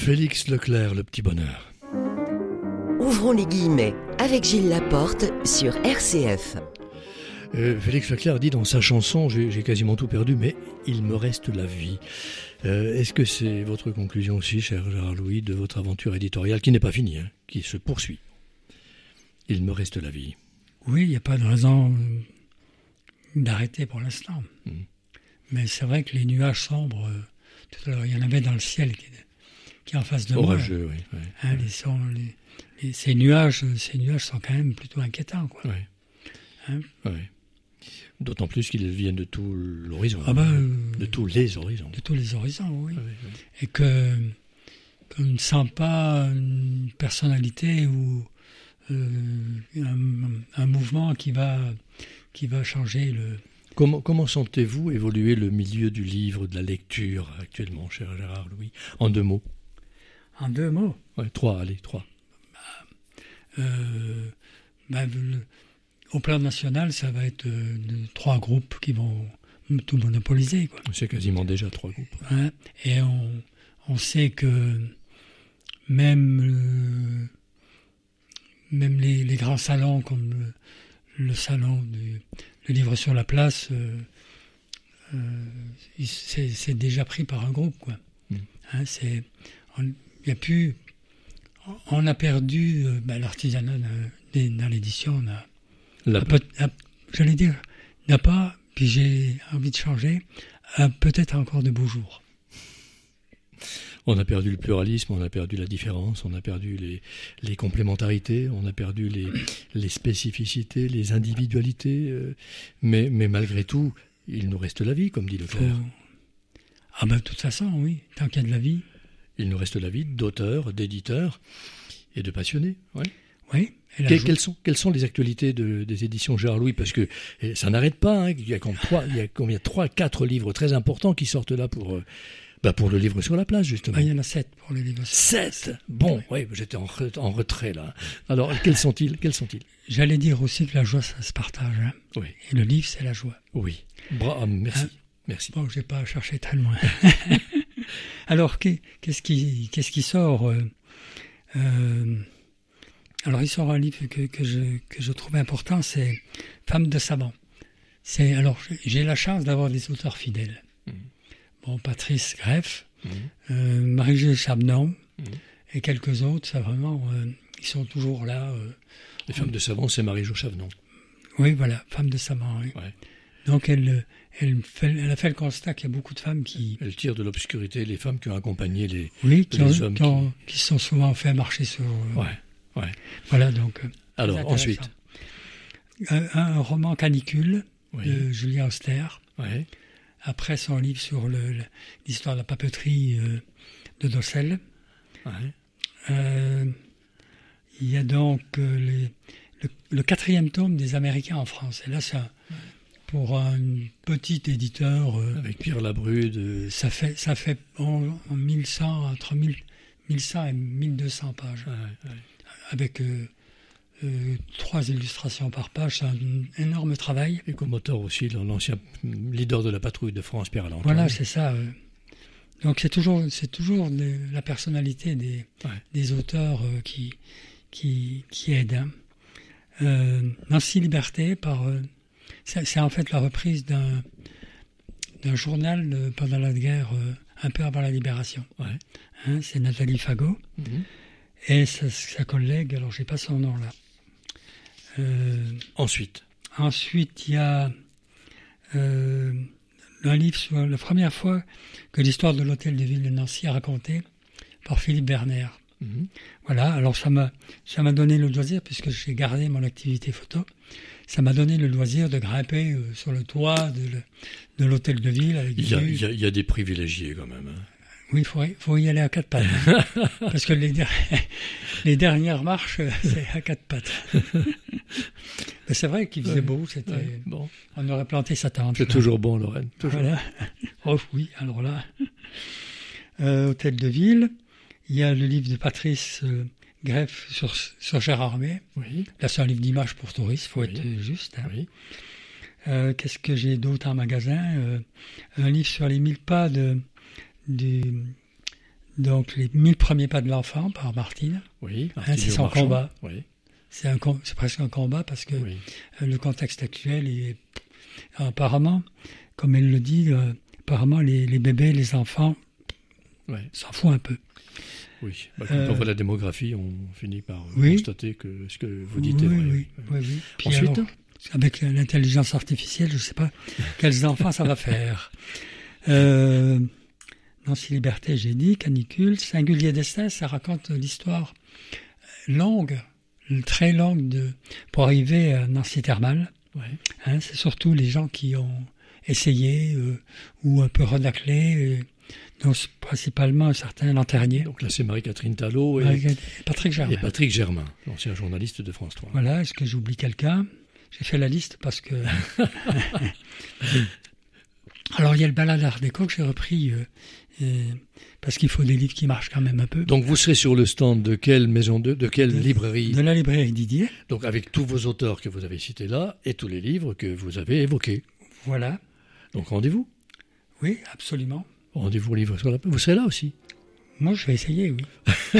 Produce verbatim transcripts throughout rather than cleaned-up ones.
Félix Leclerc, Le Petit Bonheur. Ouvrons les guillemets avec Gilles Laporte sur R C F. Euh, Félix Leclerc dit dans sa chanson, j'ai, j'ai quasiment tout perdu, mais il me reste la vie. Euh, est-ce que c'est votre conclusion aussi, cher Gérard Louis, de votre aventure éditoriale, qui n'est pas finie, hein, qui se poursuit? Il me reste la vie. Oui, il n'y a pas de raison d'arrêter pour l'instant. Mmh. Mais c'est vrai que les nuages sombres, euh, tout à l'heure, il y en avait dans le ciel qui, qui est en face de moi. Orageux, oui. oui, hein, oui. Les sons, les, les, ces, nuages, ces nuages sont quand même plutôt inquiétants, quoi. Oui. Hein? Oui. D'autant plus qu'ils viennent de tout l'horizon. Ah bah, euh, de tous les horizons. De tous les horizons, oui. oui, oui. Et que qu'on ne sent pas une personnalité ou euh, un, un mouvement qui va, qui va changer le... Comment, comment sentez-vous évoluer le milieu du livre, de la lecture actuellement, cher Gérard Louis? En deux mots. En deux mots? Ouais, trois, allez, trois. Bah, euh, bah, le, au plan national, ça va être euh, de, trois groupes qui vont tout monopoliser, quoi. C'est quasiment déjà trois groupes. Hein? Et on, on sait que même, le, même les, les grands salons comme le, le salon du le livre sur la place, euh, euh, c'est, c'est déjà pris par un groupe, quoi. Mmh. Hein, c'est, on, y a plus, on a perdu euh, ben, l'artisanat dans, dans l'édition. On a, La... a peut, a, j'allais dire, n'a pas, puis j'ai envie de changer, a peut-être encore de beaux jours. On a perdu le pluralisme, on a perdu la différence, on a perdu les, les complémentarités, on a perdu les, les spécificités, les individualités. Euh, mais, mais malgré tout, il nous reste la vie, comme dit Leclerc. Faut... Ah ben de toute façon, oui, tant qu'il y a de la vie. Il nous reste la vie d'auteurs, d'éditeurs et de passionnés. Ouais. Oui. Que, quelles, sont, quelles sont les actualités de, des éditions Gérard Louis? Parce que ça n'arrête pas. Hein. Il y a comme trois, il y a combien trois, quatre livres très importants qui sortent là pour... Euh, Bah pour le livre sur la place, justement. Ah, il y en a sept pour le livre sur sept la place. Bon, oui, ouais, j'étais en, re, en retrait, là. Alors, quels sont-ils, quels sont-ils J'allais dire aussi que la joie, ça se partage. Hein. Oui. Et le livre, c'est la joie. Oui. Bra- merci. Hein? Merci. Bon, je n'ai pas cherché très loin. Alors, qu'est-ce qui, qu'est-ce qui sort euh, euh, Alors, il sort un livre que, que, je, que je trouve important, c'est Femme de savant. C'est, alors, j'ai la chance d'avoir des auteurs fidèles. Mmh. Bon, Patrice Greff, mmh. euh, Marie-Jo Chavanon mmh. et quelques autres, ça vraiment, euh, ils sont toujours là. Euh, Les Femmes de savant, c'est Marie-Jo Chavanon. Oui, voilà, Femme de savant. Oui. Ouais. Donc elle, elle, fait, elle a fait le constat qu'il y a beaucoup de femmes qui... Elle tire de l'obscurité les femmes qui ont accompagné les, oui, qui les ont, hommes. Qui, ont, qui... qui sont souvent fait marcher sur... Euh, ouais, ouais. Voilà, donc... Euh, Alors, ensuite un, un roman Canicule oui. de Julien Auster. Ouais. Après son livre sur le, le, l'histoire de la papeterie euh, de Docelle. Ouais. Euh, il y a donc euh, les, le, le quatrième tome des Américains en France. Et là, c'est un, pour un petit éditeur... Euh, avec Pierre Labrude. Euh... Ça fait, ça fait en, en mille cent, entre mille, mille cent et mille deux cents pages. Ouais, ouais. Avec... Euh, Euh, trois illustrations par page, c'est un énorme travail. Et comme auteur aussi, l'ancien leader de la patrouille de France, Pierre Alentoine. Voilà, c'est ça. Euh. Donc c'est toujours, c'est toujours de, la personnalité des, ouais. des auteurs euh, qui, qui, qui aident. Hein. Euh, Nancy Liberté, par, euh, c'est, c'est en fait la reprise d'un, d'un journal euh, pendant la guerre, euh, un peu avant la Libération. Ouais. Hein, c'est Nathalie Fagot. Mm-hmm. Et sa, sa collègue, alors je n'ai pas son nom là. Euh, ensuite Ensuite, il y a euh, un livre sur la première fois que l'histoire de l'hôtel de ville de Nancy est racontée par Philippe Berner. Mm-hmm. Voilà, alors ça m'a, ça m'a donné le loisir, puisque j'ai gardé mon activité photo, ça m'a donné le loisir de grimper euh, sur le toit de, le, de l'hôtel de ville. Avec il, y a, il, y a, il y a des privilégiés quand même. Hein. Oui, il faut, faut y aller à quatre pattes. Hein, parce que les, der- les dernières marches, c'est à quatre pattes. Mais c'est vrai qu'il faisait ouais, beau. C'était, ouais, bon. On aurait planté sa tente. C'est là. Toujours bon, Lorraine. Toujours. Voilà. Oh oui, alors là. Euh, Hôtel de ville. Il y a le livre de Patrice euh, Greff sur, sur Gérard May. Oui. Là, c'est un livre d'image pour touristes, il faut oui. être juste. Hein. Oui. Euh, qu'est-ce que j'ai d'autre en magasin euh, Un livre sur les mille pas de... Du, Donc, les mille premiers pas de l'enfant par Martine. Oui, hein, c'est son Marchand. combat. Oui. C'est, un, c'est presque un combat parce que Oui. le contexte actuel est... Apparemment, comme elle le dit, euh, apparemment, les, les bébés, les enfants, Ouais. s'en foutent un peu. Oui, bah, quand Euh, on voit la démographie, on finit par oui. constater que ce que vous dites oui, est vrai. oui, oui, oui. Puis Ensuite, alors, avec l'intelligence artificielle, je ne sais pas quels enfants ça va faire. Euh, Nancy Liberté, j'ai dit, Canicule, Singulier destin, ça raconte l'histoire longue, très longue, de, pour arriver à Nancy Thermal. ouais. Hein, c'est surtout les gens qui ont essayé euh, ou un peu renaclé, euh, donc principalement un certain Lanternier. Donc là, c'est Marie-Catherine Talot et, Avec Patrick Germain. et Patrick Germain, l'ancien journaliste de France trois. Voilà, est-ce que j'oublie quelqu'un? J'ai fait la liste parce que... Alors, il y a le Balade Art déco que j'ai repris euh, euh, parce qu'il faut des livres qui marchent quand même un peu. Donc vous serez sur le stand de quelle maison de, de quelle De- librairie? De la librairie Didier, Donc avec tous vos auteurs que vous avez cités là et tous les livres que vous avez évoqués. voilà. Donc rendez-vous. Oui, absolument. Rendez-vous au livre sur la... Vous serez là aussi. Moi, je vais essayer, oui.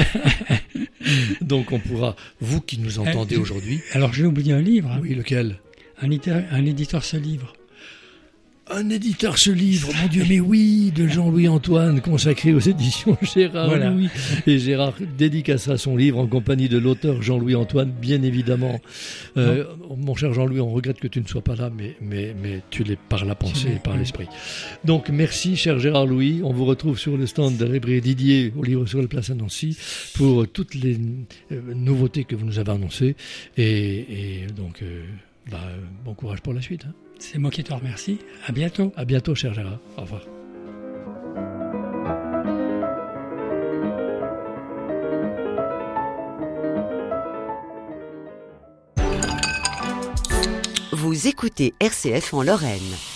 Donc on pourra, vous qui nous entendez Euh, aujourd'hui... Alors, j'ai oublié un livre. hein. Oui, lequel? Un, éditeur, un éditeur ce livre. Un éditeur ce livre, mon Dieu, mais oui, de Jean-Louis Antoine, consacré aux éditions Gérard Voilà. Louis. Et Gérard dédicacera son livre en compagnie de l'auteur Jean-Louis Antoine, bien évidemment. Euh, mon cher Jean-Louis, on regrette que tu ne sois pas là, mais, mais, mais tu l'es par la pensée l'es, et par oui. l'esprit. Donc merci, cher Gérard Louis. On vous retrouve sur le stand de la librairie Didier, au livre sur la place à Nancy, pour toutes les euh, nouveautés que vous nous avez annoncées. Et, et donc, euh, bah, euh, bon courage pour la suite. Hein. C'est moi qui te remercie. À bientôt. À bientôt, cher Gérard. Au revoir. Vous écoutez R C F en Lorraine.